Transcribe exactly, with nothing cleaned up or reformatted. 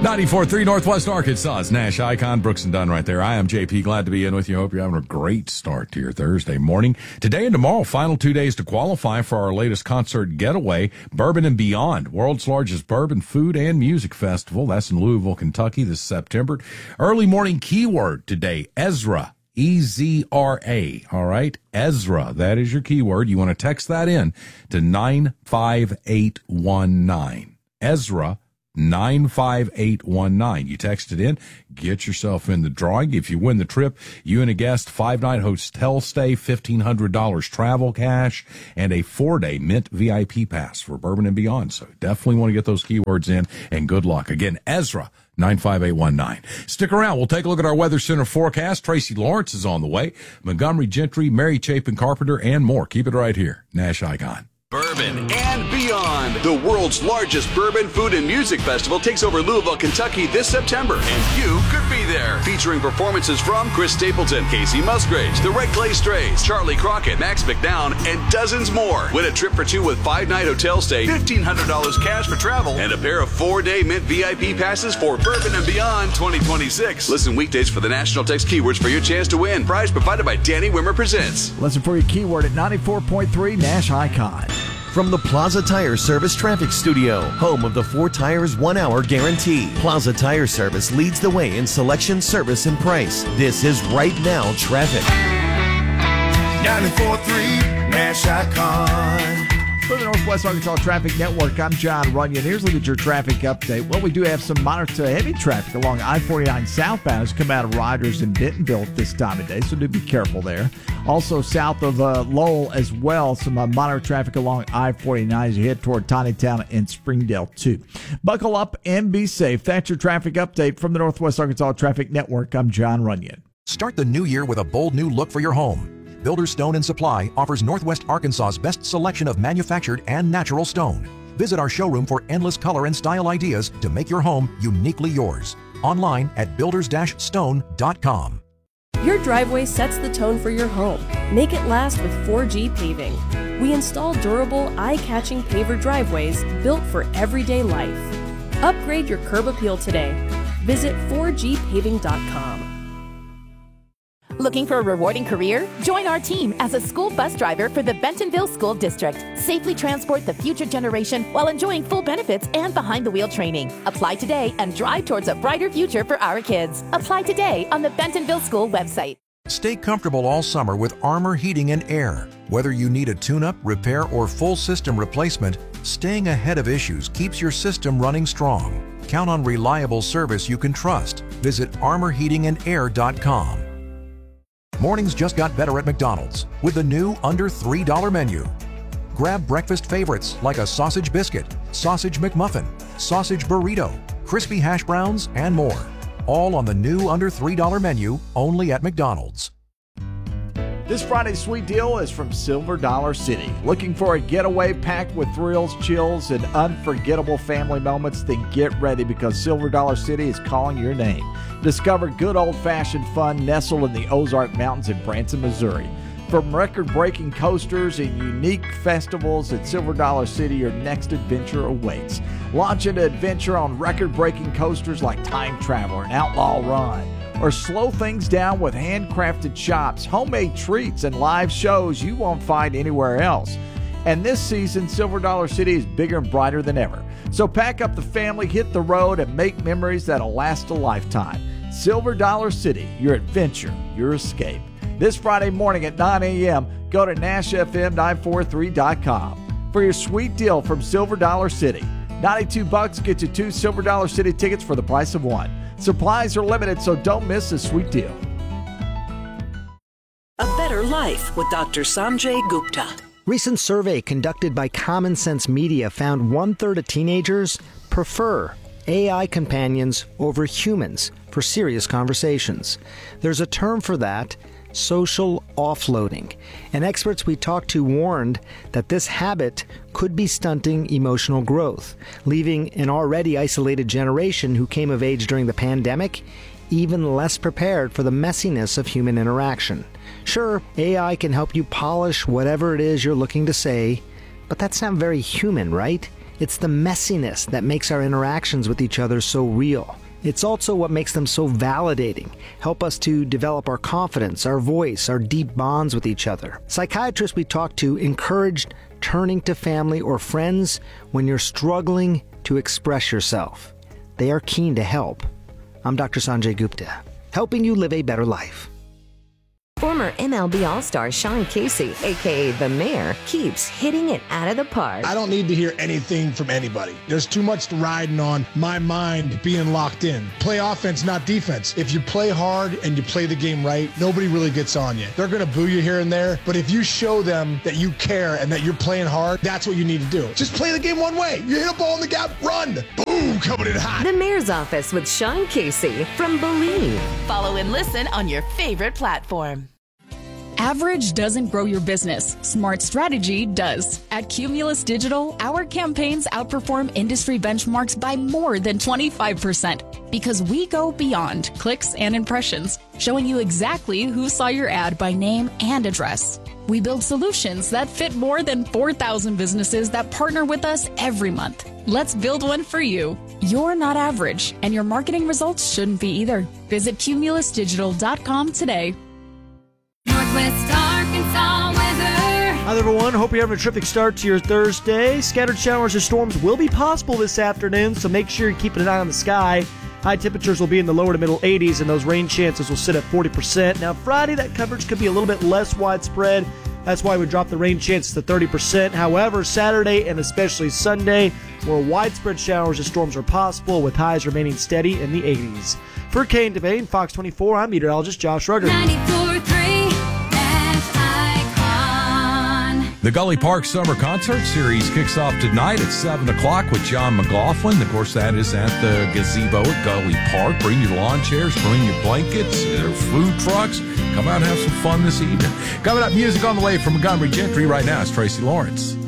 ninety-four point three Northwest Arkansas's Nash Icon, Brooks and Dunn right there. I am J P, glad to be in with you. Hope you're having a great start to your Thursday morning. Today and tomorrow, final two days to qualify for our latest concert getaway, Bourbon and Beyond, world's largest bourbon, food, and music festival. That's in Louisville, Kentucky this September. Early morning keyword today, Ezra. E Z R A, all right? Ezra, that is your keyword. You want to text that in to nine five eight one nine. Ezra, nine five eight one nine. You text it in, get yourself in the drawing. If you win the trip, you and a guest, five-night hotel stay, fifteen hundred dollars travel cash, and a four-day Mint V I P pass for Bourbon and Beyond. So definitely want to get those keywords in, and good luck. Again, Ezra, nine five eight one nine. Stick around. We'll take a look at our Weather Center forecast. Tracy Lawrence is on the way. Montgomery Gentry, Mary Chapin Carpenter, and more. Keep it right here. Nash Icon. Bourbon and Beyond. The world's largest bourbon, food, and music festival takes over Louisville, Kentucky this September, and you could be there. Featuring performances from Chris Stapleton, Casey Musgraves, the Red Clay Strays, Charlie Crockett, Max McDowell, and dozens more. Win a trip for two with five-night hotel stay, fifteen hundred dollars cash for travel, and a pair of four-day Mint V I P passes for Bourbon and Beyond twenty twenty-six. Listen weekdays for the national text keywords for your chance to win. Prize provided by Danny Wimmer Presents. Listen for your keyword at ninety-four point three Nash Icon. From the Plaza Tire Service Traffic Studio, home of the four tires, one hour guarantee. Plaza Tire Service leads the way in selection, service, and price. This is Right Now Traffic. ninety-four point three Nash Icon. For the Northwest Arkansas Traffic Network, I'm John Runyon. Here's a look at your traffic update. Well, we do have some moderate to heavy traffic along I forty-nine southbound as come out of Rogers and Bentonville at this time of day, so do be careful there. Also south of uh, Lowell as well, some uh, moderate traffic along I forty-nine as you head toward Tawnytown and Springdale too. Buckle up and be safe. That's your traffic update from the Northwest Arkansas Traffic Network. I'm John Runyon. Start the new year with a bold new look for your home. Builder Stone and Supply offers Northwest Arkansas's best selection of manufactured and natural stone. Visit our showroom for endless color and style ideas to make your home uniquely yours. Online at builders dash stone dot com. Your driveway sets the tone for your home. Make it last with four G Paving. We install durable, eye-catching paver driveways built for everyday life. Upgrade your curb appeal today. Visit four G paving dot com. Looking for a rewarding career? Join our team as a school bus driver for the Bentonville School District. Safely transport the future generation while enjoying full benefits and behind-the-wheel training. Apply today and drive towards a brighter future for our kids. Apply today on the Bentonville School website. Stay comfortable all summer with Armor Heating and Air. Whether you need a tune-up, repair, or full system replacement, staying ahead of issues keeps your system running strong. Count on reliable service you can trust. Visit armor heating and air dot com. Mornings just got better at McDonald's with the new under three dollar menu. Grab breakfast favorites like a sausage biscuit, sausage McMuffin, sausage burrito, crispy hash browns, and more. All on the new under three dollar menu only at McDonald's. This Friday's sweet deal is from Silver Dollar City. Looking for a getaway packed with thrills, chills, and unforgettable family moments? Then get ready because Silver Dollar City is calling your name. Discover good old-fashioned fun nestled in the Ozark Mountains in Branson, Missouri. From record-breaking coasters and unique festivals at Silver Dollar City, your next adventure awaits. Launch into adventure on record-breaking coasters like Time Traveler and Outlaw Run. Or slow things down with handcrafted shops, homemade treats, and live shows you won't find anywhere else. And this season, Silver Dollar City is bigger and brighter than ever. So pack up the family, hit the road, and make memories that'll last a lifetime. Silver Dollar City, your adventure, your escape. This Friday morning at nine a.m., go to Nash F M nine forty-three dot com for your sweet deal from Silver Dollar City. ninety-two bucks gets you two Silver Dollar City tickets for the price of one. Supplies are limited, so don't miss this sweet deal. A Better Life with Doctor Sanjay Gupta. Recent survey conducted by Common Sense Media found one-third of teenagers prefer A I companions over humans for serious conversations. There's a term for that, social offloading. And experts we talked to warned that this habit could be stunting emotional growth, leaving an already isolated generation who came of age during the pandemic even less prepared for the messiness of human interaction. Sure, A I can help you polish whatever it is you're looking to say, but that's not very human, right? It's the messiness that makes our interactions with each other so real. It's also what makes them so validating, help us to develop our confidence, our voice, our deep bonds with each other. Psychiatrists we talked to encouraged turning to family or friends when you're struggling to express yourself. They are keen to help. I'm Doctor Sanjay Gupta, helping you live a better life. Former M L B All-Star Sean Casey, a k a. The Mayor, keeps hitting it out of the park. I don't need to hear anything from anybody. There's too much riding on my mind being locked in. Play offense, not defense. If you play hard and you play the game right, nobody really gets on you. They're going to boo you here and there, but if you show them that you care and that you're playing hard, that's what you need to do. Just play the game one way. You hit a ball in the gap, run. Boom, coming in hot. The Mayor's Office with Sean Casey from Believe. Follow and listen on your favorite platform. Average doesn't grow your business. Smart strategy does. At Cumulus Digital, our campaigns outperform industry benchmarks by more than twenty-five percent because we go beyond clicks and impressions, showing you exactly who saw your ad by name and address. We build solutions that fit more than four thousand businesses that partner with us every month. Let's build one for you. You're not average, and your marketing results shouldn't be either. Visit cumulus digital dot com today. Northwest Arkansas weather. Hi, everyone. Hope you're having a terrific start to your Thursday. Scattered showers or storms will be possible this afternoon, so make sure you're keeping an eye on the sky. High temperatures will be in the lower to middle eighties, and those rain chances will sit at forty percent. Now, Friday, that coverage could be a little bit less widespread. That's why we dropped the rain chances to thirty percent. However, Saturday and especially Sunday, more widespread showers and storms are possible, with highs remaining steady in the eighties. For Kane Devane, Fox twenty-four, I'm meteorologist Josh Rugger. ninety-four point three Icon. The Gully Park Summer Concert Series kicks off tonight at seven o'clock with John McLaughlin. Of course, that is at the gazebo at Gully Park. Bring your lawn chairs, bring your blankets, there are food trucks. Come out and have some fun this evening. Coming up, music on the way from Montgomery Gentry. Right now, it's Tracy Lawrence.